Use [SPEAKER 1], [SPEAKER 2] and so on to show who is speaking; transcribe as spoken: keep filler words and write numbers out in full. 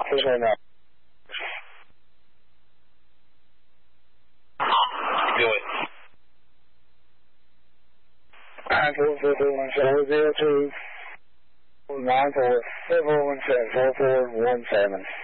[SPEAKER 1] officers right now.
[SPEAKER 2] Do it.
[SPEAKER 1] nine four four four one seven zero two nine four four four one seven four four one seven.